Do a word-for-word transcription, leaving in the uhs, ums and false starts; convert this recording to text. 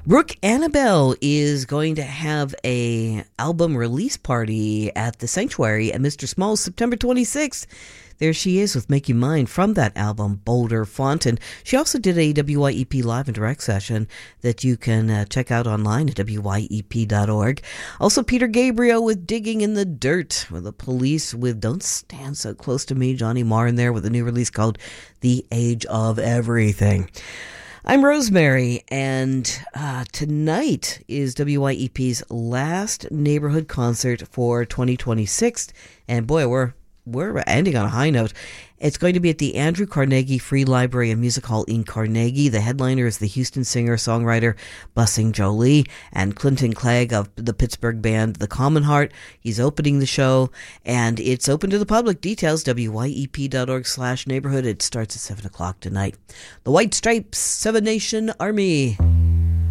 Brooke Annabelle is going to have a album release party at the Sanctuary at Mister Small's September twenty-sixth. There she is with Make You Mine from that album, Boulder Font. And she also did a W Y E P live and direct session that you can uh, check out online at W Y E P dot org. Also, Peter Gabriel with Digging in the Dirt, with the Police with Don't Stand So Close to Me, Johnny Marr in there with a new release called The Age of Everything. I'm Rosemary, and uh, tonight is W Y E P's last neighborhood concert for twenty twenty-six. And boy, we're We're ending on a high note. It's going to be at the Andrew Carnegie Free Library and Music Hall in Carnegie. The headliner is the Houston singer-songwriter Bussing Jolie and Clinton Clegg of the Pittsburgh band The Common Heart. He's opening the show, and it's open to the public. Details, W Y E P dot org slash neighborhood. It starts at seven o'clock tonight. The White Stripes, Seven Nation Army.